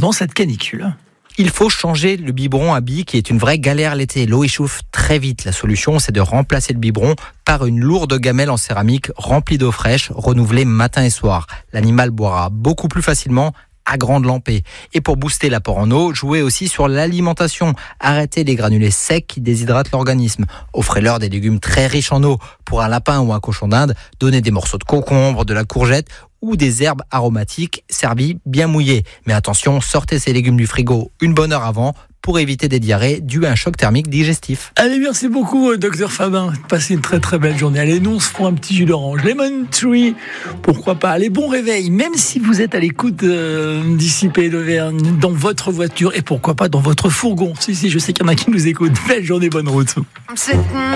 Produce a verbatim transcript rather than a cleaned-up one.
pendant cette canicule. Il faut changer le biberon à billes qui est une vraie galère l'été. L'eau échauffe très vite. La solution, c'est de remplacer le biberon par une lourde gamelle en céramique remplie d'eau fraîche, renouvelée matin et soir. L'animal boira beaucoup plus facilement à grande lampée. Et pour booster l'apport en eau, jouez aussi sur l'alimentation. Arrêtez les granulés secs qui déshydratent l'organisme. Offrez-leur des légumes très riches en eau. Pour un lapin ou un cochon d'Inde, donnez des morceaux de concombre, de la courgette ou des herbes aromatiques servies bien mouillées. Mais attention, sortez ces légumes du frigo une bonne heure avant pour éviter des diarrhées dues à un choc thermique digestif. Allez, merci beaucoup, docteur Fabin. Passez une très très belle journée. Allez, nous on se prend un petit jus d'orange. Lemon Tree, pourquoi pas. Allez, bon réveil, même si vous êtes à l'écoute euh, d'ici Pays d'Auvergne, dans votre voiture et pourquoi pas dans votre fourgon. Si, si, je sais qu'il y en a qui nous écoutent. Belle journée, bonne route.